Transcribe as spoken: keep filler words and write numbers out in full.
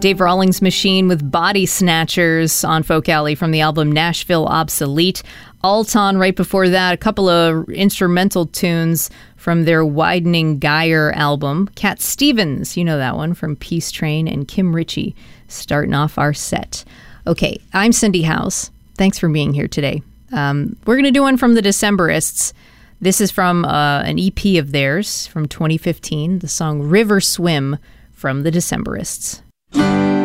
Dave Rawlings Machine with Body Snatchers on Folk Alley from the album Nashville Obsolete. Alton right before that, a couple of instrumental tunes from their Widening Gyre album. Cat Stevens, you know that one, from Peace Train, and Kim Ritchie starting off our set. Okay, I'm Cindy House. Thanks for being here today. Um, we're going to do one from the Decemberists. This is from uh, an E P of theirs from twenty fifteen, the song River Swim from the Decemberists.